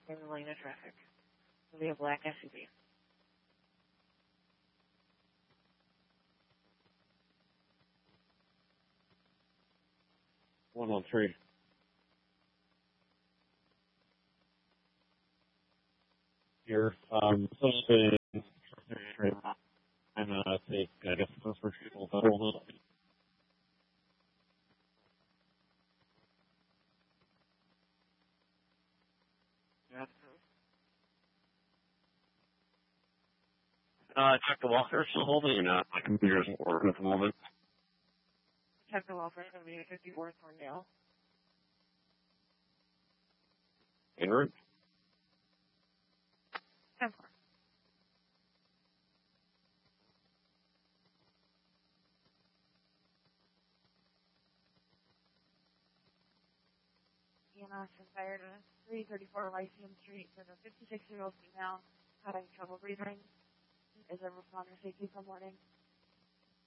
in the lane of traffic. It'll be a black SUV. 113. Here, something and take, I guess, the first retrieval federal. Check the Walker still holding or not? My computer isn't working at the moment. Check the Walker is going to be at 54th Thorndale. En route. 10-4. Ian Austin fired a 334 Lyceum Street for the 56-year-old female having trouble breathing. Is a responder safety from morning.